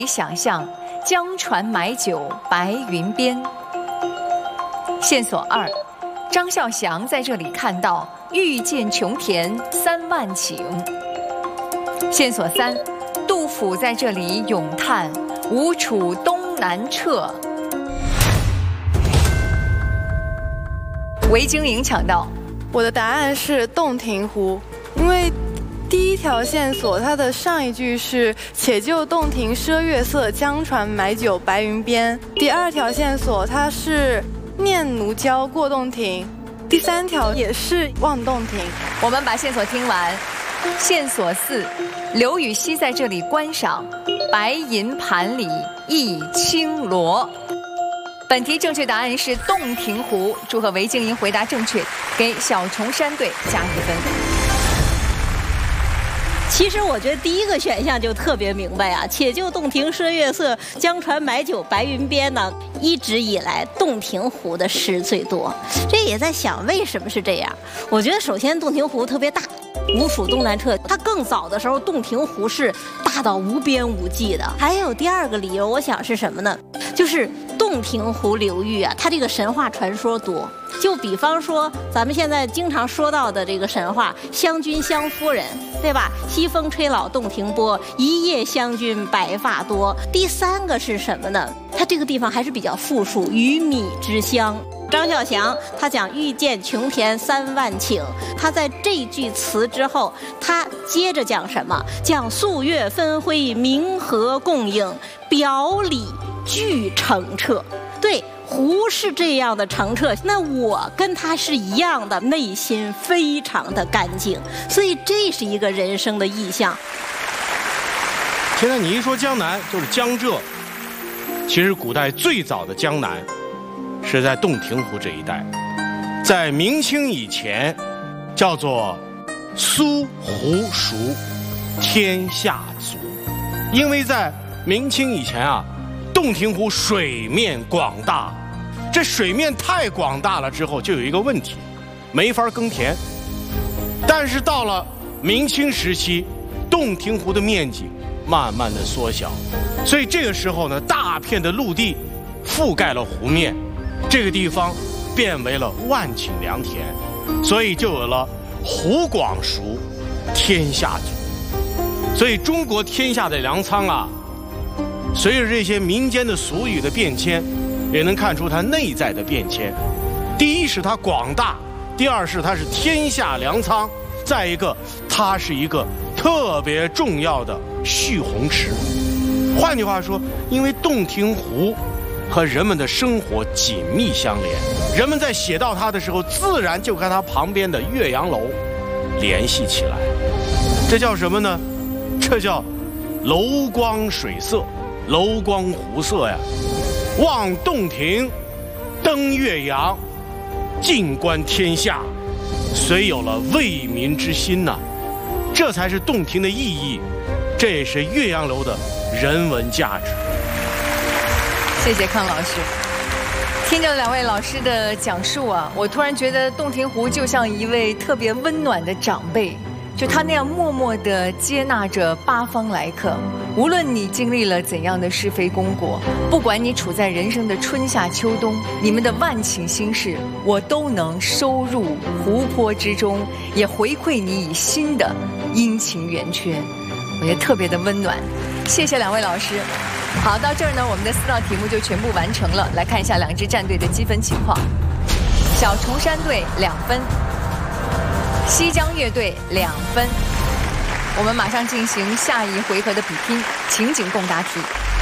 想象江船买酒白云边。线索2，张孝祥在这里看到欲见琼田3万顷。线索3，杜甫在这里咏叹吴楚东南坼。韦京莹抢到， 我的答案是洞庭湖，因为第一条线索它的上一句是“且就洞庭赊月色，江船买酒白云边”，第二条线索它是“念奴娇过洞庭”，第3条也是望洞庭。 我们把线索听完。线索4，刘禹锡在这里观赏白银盘里一青螺。本题正确答案是洞庭湖，祝贺韦京莹回答正确，给小重山队加1分。 其实我觉得第一个选项就特别明白啊，且就洞庭赊月色，江船买酒白云边呢。一直以来，洞庭湖的诗最多，这也在想为什么是这样。我觉得首先洞庭湖特别大，吴楚东南坼，它更早的时候洞庭湖是大到无边无际的。还有第二个理由，我想是什么呢？就是洞庭湖流域啊，它这个神话传说多。就比方说咱们现在经常说到的这个神话，湘君湘夫人，对吧？西风吹老洞庭波，一夜湘君白发多。第3个是什么呢？它这个地方还是比较富庶，鱼米之乡。张孝祥他讲欲见琼田3万顷，他在这句词之后，他接着讲什么？讲素月分辉，明和共映，表里俱澄澈。对，湖是这样的澄澈，那我跟他是一样的，内心非常的干净，所以这是一个人生的意象。 现在你一说江南，就是江浙。其实古代最早的江南是在洞庭湖这一带，在明清以前叫做苏湖熟，天下足。因为在明清以前啊，洞庭湖水面广大，这水面太广大了之后，就有一个问题，没法耕田。但是到了明清时期，洞庭湖的面积慢慢的缩小，所以这个时候呢，大片的陆地覆盖了湖面，这个地方变为了万顷良田，所以就有了湖广熟，天下足。所以中国天下的粮仓啊，随着这些民间的俗语的变迁，也能看出它内在的变迁。第一是它广大，第二是它是天下粮仓，再一个它是一个特别重要的蓄洪池。换句话说，因为洞庭湖和人们的生活紧密相连，人们在写到它的时候，自然就跟它旁边的岳阳楼联系起来。这叫什么呢？这叫楼光水色，楼光湖色呀。望洞庭，登岳阳，静观天下，虽有了为民之心呐。这才是洞庭的意义，这也是岳阳楼的人文价值。 谢谢康老师。听着2位老师的讲述啊，我突然觉得洞庭湖就像一位特别温暖的长辈，就他那样默默地接纳着八方来客。无论你经历了怎样的是非功过，不管你处在人生的春夏秋冬，你们的万顷心事，我都能收入湖泊之中，也回馈你以新的阴晴圆缺，我觉得特别的温暖。谢谢2位老师。好，到这儿呢，我们的4道题目就全部完成了。来看一下2支战队的积分情况：小重山队2分，西江乐队2分。我们马上进行下一回合的比拼，情景共答题。